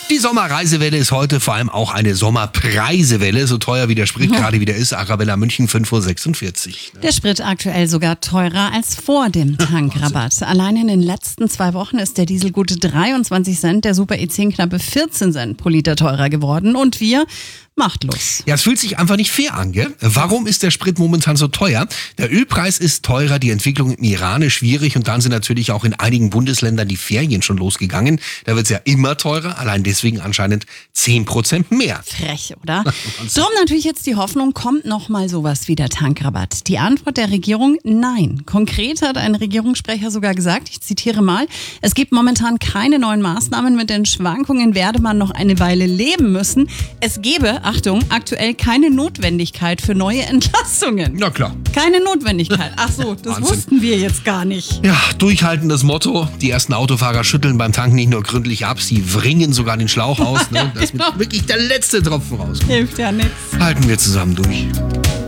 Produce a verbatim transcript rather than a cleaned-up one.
Die Sommerreisewelle ist heute vor allem auch eine Sommerpreisewelle. So teuer wie der Sprit gerade wieder ist. Arabella München fünf Uhr sechsundvierzig. Der Sprit aktuell sogar teurer als vor dem Tankrabatt. Allein in den letzten zwei Wochen ist der Diesel gute dreiundzwanzig Cent, der Super E zehn knappe vierzehn Cent pro Liter teurer geworden. Und wir machtlos. Ja, es fühlt sich einfach nicht fair an, gell? Warum ist der Sprit momentan so teuer? Der Ölpreis ist teurer, die Entwicklung im Iran ist schwierig und dann sind natürlich auch in einigen Bundesländern die Ferien schon losgegangen. Da wird es ja immer teurer, allein deswegen anscheinend zehn Prozent mehr. Frech, oder? Drum natürlich jetzt die Hoffnung, kommt noch mal sowas wie der Tankrabatt. Die Antwort der Regierung, nein. Konkret hat ein Regierungssprecher sogar gesagt, ich zitiere mal, es gibt momentan keine neuen Maßnahmen, mit den Schwankungen werde man noch eine Weile leben müssen. Es gebe, Achtung, aktuell keine Notwendigkeit für neue Entlastungen. Na klar. Keine Notwendigkeit. Ach so, das Wahnsinn. Wussten wir jetzt gar nicht. Ja, durchhaltendes Motto. Die ersten Autofahrer schütteln beim Tanken nicht nur gründlich ab, sie wringen sogar den Schlauch aus, ne? Dass Genau. wirklich der letzte Tropfen rauskommt. Hilft ja nichts. Halten wir zusammen durch.